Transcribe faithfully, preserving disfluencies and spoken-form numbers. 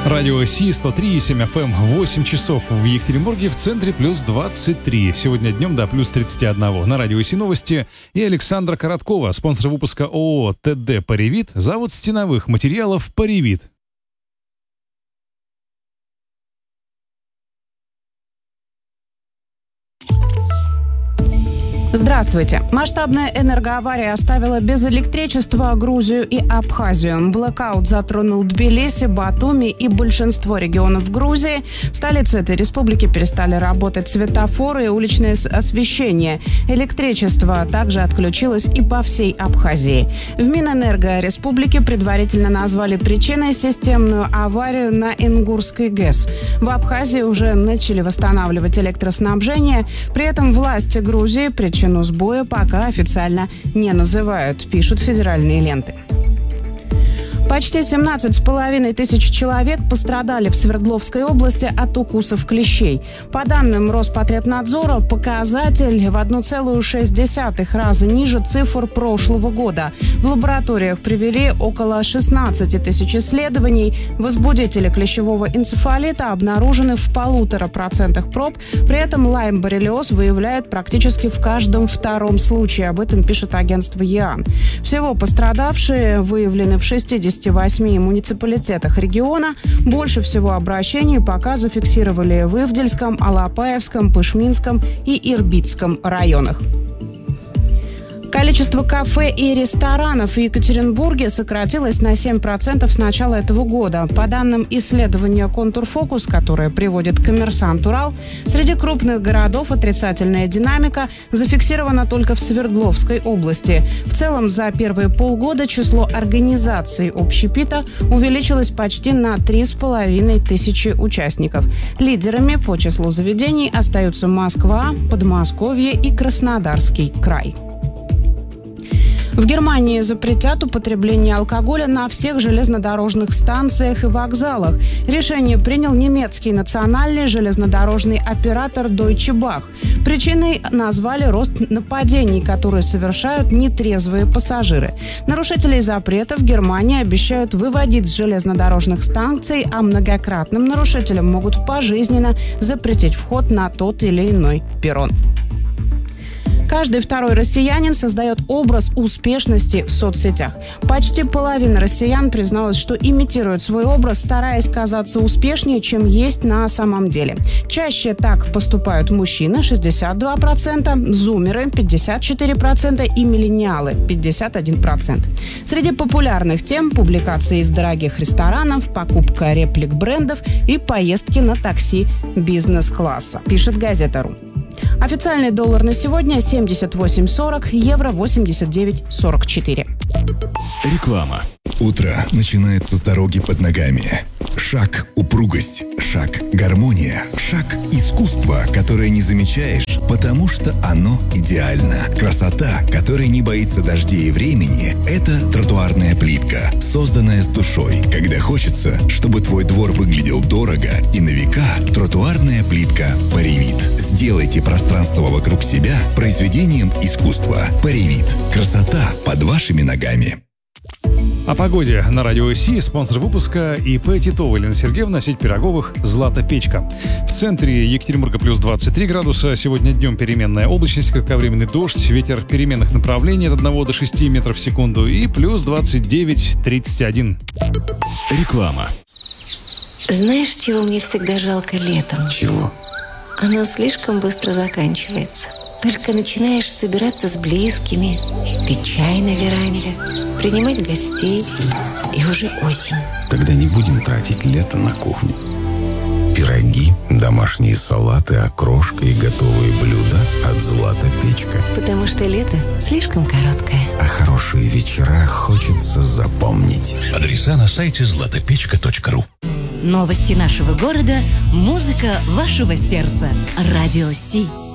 Радио Си, сто три и семь эф эм, восемь часов в Екатеринбурге, в центре плюс двадцать три. Сегодня днем до плюс тридцать один. На Радио Си новости и Александра Короткова, спонсор выпуска ООО ТД «Паривит», завод стеновых материалов «Паривит». Здравствуйте. Масштабная энергоавария оставила без электричества Грузию и Абхазию. Блэкаут затронул Тбилиси, Батуми и большинство регионов Грузии. В столице этой республики перестали работать светофоры и уличное освещение. Электричество также отключилось и по всей Абхазии. В Минэнерго республики предварительно назвали причиной системную аварию на Ингурской ГЭС. В Абхазии уже начали восстанавливать электроснабжение. При этом власти Грузии причину Причину сбоя пока официально не называют, пишут федеральные ленты. Почти семнадцать с половиной тысяч человек пострадали в Свердловской области от укусов клещей. По данным Роспотребнадзора, показатель в один целых шесть десятых раза ниже цифр прошлого года. В лабораториях провели около шестнадцати тысяч исследований. Возбудители клещевого энцефалита обнаружены в полутора процентах проб. При этом лайм-боррелиоз выявляют практически в каждом втором случае. Об этом пишет агентство ЕАН. Всего пострадавшие выявлены в шестидесяти восьми муниципалитетах региона. Больше всего обращений пока зафиксировали в Ивдельском, Алапаевском, Пышминском и Ирбитском районах. Количество кафе и ресторанов в Екатеринбурге сократилось на семь процентов с начала этого года. По данным исследования «Контурфокус», которое приводит «Коммерсант Урал», среди крупных городов отрицательная динамика зафиксирована только в Свердловской области. В целом, за первые полгода число организаций общепита увеличилось почти на три с половиной тысячи участников. Лидерами по числу заведений остаются Москва, Подмосковье и Краснодарский край. В Германии запретят употребление алкоголя на всех железнодорожных станциях и вокзалах. Решение принял немецкий национальный железнодорожный оператор Deutsche Bahn. Причиной назвали рост нападений, которые совершают нетрезвые пассажиры. Нарушителей запрета в Германии обещают выводить с железнодорожных станций, а многократным нарушителям могут пожизненно запретить вход на тот или иной перрон. Каждый второй россиянин создает образ успешности в соцсетях. Почти половина россиян призналась, что имитирует свой образ, стараясь казаться успешнее, чем есть на самом деле. Чаще так поступают мужчины – шестьдесят два процента, зумеры – пятьдесят четыре процента и миллениалы – пятьдесят один процент. Среди популярных тем – публикации из дорогих ресторанов, покупка реплик брендов и поездки на такси бизнес-класса, пишет газета.ру. Официальный доллар на сегодня семьдесят восемь сорок, евро восемьдесят девять сорок четыре. Реклама. Утро начинается с дороги под ногами. Шаг – упругость, шаг – гармония, шаг – искусство, которое не замечаешь, потому что оно идеально. Красота, которая не боится дождей и времени – это тротуарная плитка, созданная с душой. Когда хочется, чтобы твой двор выглядел дорого и на века, тротуарная плитка «Паривит». Сделайте пространство вокруг себя произведением искусства. «Паривит». Красота под вашими ногами. О погоде на Радио Си, спонсор выпуска ИП Титова Елена Сергеевна, сеть пироговых «Злата Печка». В центре Екатеринбурга плюс двадцать три градуса. Сегодня днем переменная облачность, кратковременный дождь, ветер переменных направлений от одного до шести метров в секунду и плюс двадцать девять тридцать один. Реклама. Знаешь, чего мне всегда жалко летом? Чего? Оно слишком быстро заканчивается. Только начинаешь собираться с близкими, пить чай на веранде, принимать гостей, и уже осень. Тогда не будем тратить лето на кухню. Пироги, домашние салаты, окрошка и готовые блюда от «Злата Печка». Потому что лето слишком короткое. А хорошие вечера хочется запомнить. Адреса на сайте златопечка точка ру. Новости нашего города, музыка вашего сердца. Радио Си.